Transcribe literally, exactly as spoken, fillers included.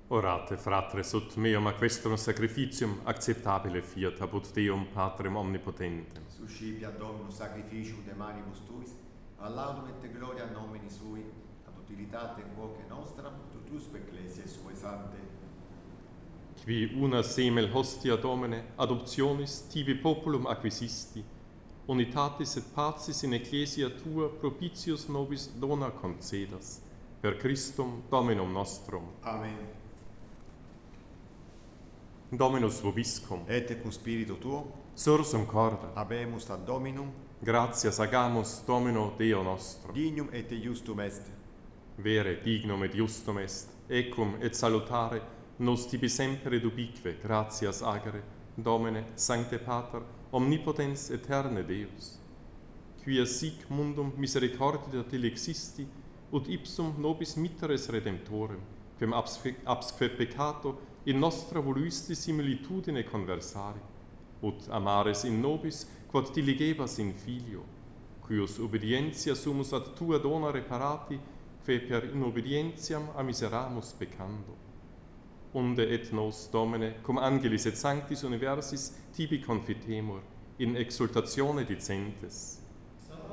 Orate, fratre, sut meum a questum sacrificium acceptabile fiat apud Deum Patrem omnipotentem. Suscipia Dominus sacrificium de manibus tuis, a laudum et gloria nomini sui, ad utilitate quoque nostra, totusque ecclesiae suae sanctae. Qui una semel hostia Domine, adoptionis tibi populum acquisisti, unitatis et pacis in ecclesia tua propitius nobis dona concedas, per Christum Dominum nostrum. Amen. Dominus vobiscum, Et cum spiritu tuo, sursum corda, habemus ad Dominum, gratias agamus Domino Deo nostro. dignum et justum est. Vere, dignum et justum est, ecum et salutare, nos tibi sempre dubique, gratias agere, Domine, Sancte Pater, omnipotens eterne Deus, quia sic mundum misericordia dilexisti, ut ipsum nobis mitteres redemptorem, quem absque, absque peccato in nostra voluisti similitudine conversari, ut amares in nobis, quod diligebas in filio, cuius obedientia sumus ad tua dona reparati, que per inobedientiam a miseramus peccando. Unde et nos, Domine, cum angelis et sanctis universis, tibi confitemur, in exultatione dicentes.